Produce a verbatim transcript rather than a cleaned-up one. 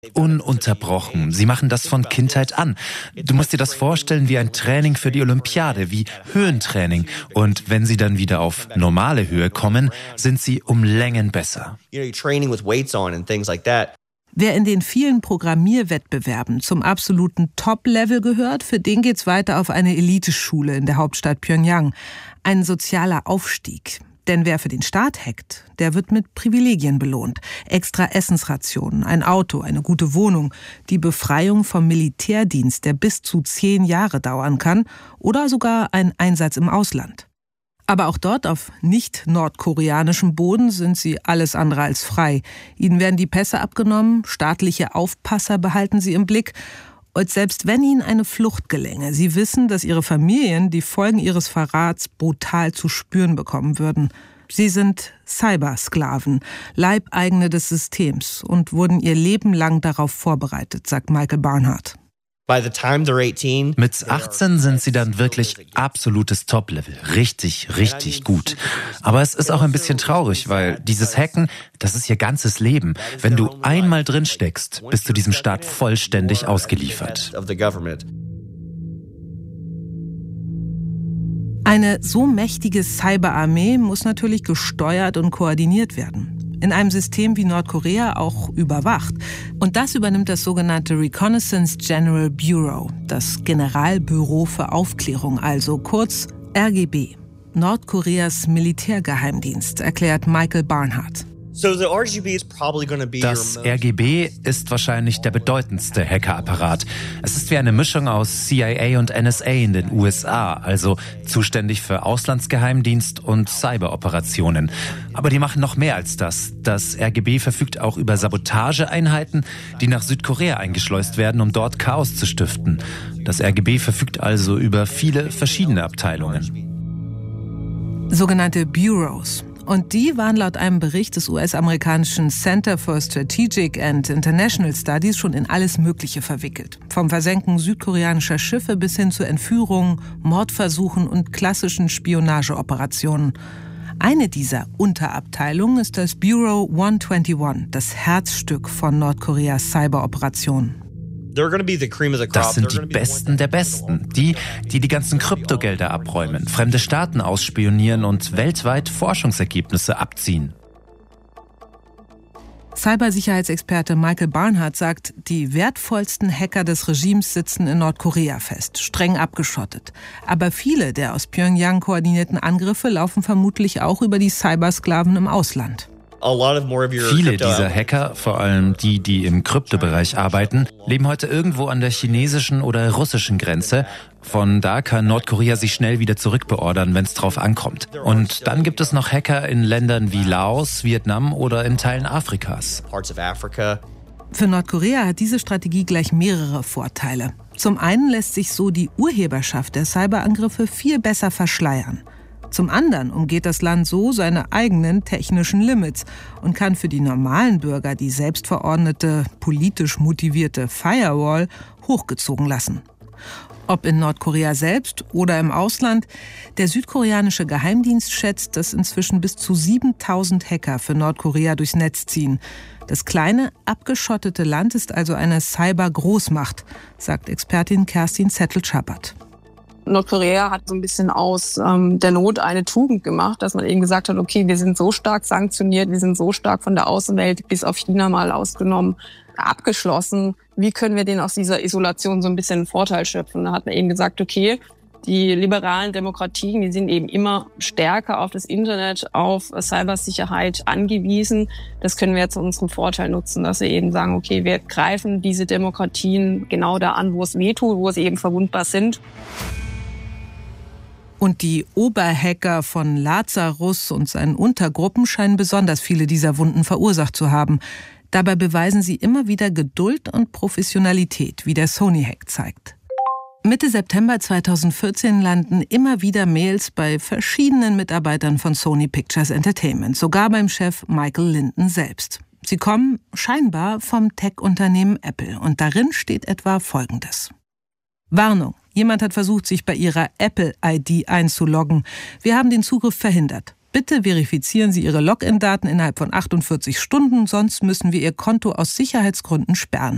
Ununterbrochen. Sie machen das von Kindheit an. Du musst dir das vorstellen wie ein Training für die Olympiade, wie Höhentraining. Und wenn sie dann wieder auf normale Höhe kommen, sind sie um Längen besser. Wer in den vielen Programmierwettbewerben zum absoluten Top-Level gehört, für den geht's weiter auf eine Eliteschule in der Hauptstadt Pjöngjang. Ein sozialer Aufstieg. Denn wer für den Staat hackt, der wird mit Privilegien belohnt. Extra Essensrationen, ein Auto, eine gute Wohnung, die Befreiung vom Militärdienst, der bis zu zehn Jahre dauern kann, oder sogar ein Einsatz im Ausland. Aber auch dort auf nicht-nordkoreanischem Boden sind sie alles andere als frei. Ihnen werden die Pässe abgenommen, staatliche Aufpasser behalten sie im Blick. Und selbst wenn ihnen eine Flucht gelänge, sie wissen, dass ihre Familien die Folgen ihres Verrats brutal zu spüren bekommen würden. Sie sind Cybersklaven, Leibeigene des Systems und wurden ihr Leben lang darauf vorbereitet, sagt Michael Barnhart. Mit achtzehn sind sie dann wirklich absolutes Top-Level. Richtig, richtig gut. Aber es ist auch ein bisschen traurig, weil dieses Hacken, das ist ihr ganzes Leben. Wenn du einmal drin steckst, bist du diesem Staat vollständig ausgeliefert. Eine so mächtige Cyberarmee muss natürlich gesteuert und koordiniert werden. In einem System wie Nordkorea auch überwacht. Und das übernimmt das sogenannte Reconnaissance General Bureau, das Generalbüro für Aufklärung, also kurz R G B. Nordkoreas Militärgeheimdienst, erklärt Michael Barnhart. Das R G B ist wahrscheinlich der bedeutendste Hackerapparat. Es ist wie eine Mischung aus C I A und N S A in den U S A, also zuständig für Auslandsgeheimdienst und Cyberoperationen. Aber die machen noch mehr als das. Das R G B verfügt auch über Sabotageeinheiten, die nach Südkorea eingeschleust werden, um dort Chaos zu stiften. Das R G B verfügt also über viele verschiedene Abteilungen. Sogenannte Bureaus. Und die waren laut einem Bericht des U S-amerikanischen Center for Strategic and International Studies schon in alles Mögliche verwickelt. Vom Versenken südkoreanischer Schiffe bis hin zu Entführungen, Mordversuchen und klassischen Spionageoperationen. Eine dieser Unterabteilungen ist das Bureau hunderteinundzwanzig, das Herzstück von Nordkoreas Cyberoperationen. Das sind die Besten der Besten. Die, die die ganzen Kryptogelder abräumen, fremde Staaten ausspionieren und weltweit Forschungsergebnisse abziehen. Cybersicherheitsexperte Michael Barnhart sagt, die wertvollsten Hacker des Regimes sitzen in Nordkorea fest, streng abgeschottet. Aber viele der aus Pjöngjang koordinierten Angriffe laufen vermutlich auch über die Cybersklaven im Ausland. Viele dieser Hacker, vor allem die, die im Kryptobereich arbeiten, leben heute irgendwo an der chinesischen oder russischen Grenze. Von da kann Nordkorea sich schnell wieder zurückbeordern, wenn es drauf ankommt. Und dann gibt es noch Hacker in Ländern wie Laos, Vietnam oder in Teilen Afrikas. Für Nordkorea hat diese Strategie gleich mehrere Vorteile. Zum einen lässt sich so die Urheberschaft der Cyberangriffe viel besser verschleiern. Zum anderen umgeht das Land so seine eigenen technischen Limits und kann für die normalen Bürger die selbstverordnete, politisch motivierte Firewall hochgezogen lassen. Ob in Nordkorea selbst oder im Ausland, der südkoreanische Geheimdienst schätzt, dass inzwischen bis zu siebentausend Hacker für Nordkorea durchs Netz ziehen. Das kleine, abgeschottete Land ist also eine Cyber-Großmacht, sagt Expertin Kerstin Zettel-Schappert. Nordkorea hat so ein bisschen aus ähm, der Not eine Tugend gemacht, dass man eben gesagt hat, okay, wir sind so stark sanktioniert, wir sind so stark von der Außenwelt, bis auf China mal ausgenommen, abgeschlossen. Wie können wir denen aus dieser Isolation so ein bisschen einen Vorteil schöpfen? Da hat man eben gesagt, okay, die liberalen Demokratien, die sind eben immer stärker auf das Internet, auf Cybersicherheit angewiesen. Das können wir jetzt zu unserem Vorteil nutzen, dass wir eben sagen, okay, wir greifen diese Demokratien genau da an, wo es wehtut, wo sie eben verwundbar sind. Und die Oberhacker von Lazarus und seinen Untergruppen scheinen besonders viele dieser Wunden verursacht zu haben. Dabei beweisen sie immer wieder Geduld und Professionalität, wie der Sony-Hack zeigt. Mitte September zweitausendvierzehn landen immer wieder Mails bei verschiedenen Mitarbeitern von Sony Pictures Entertainment, sogar beim Chef Michael Linden selbst. Sie kommen scheinbar vom Tech-Unternehmen Apple und darin steht etwa Folgendes. Warnung. Jemand hat versucht, sich bei Ihrer Apple-I D einzuloggen. Wir haben den Zugriff verhindert. Bitte verifizieren Sie Ihre Login-Daten innerhalb von achtundvierzig Stunden, sonst müssen wir Ihr Konto aus Sicherheitsgründen sperren.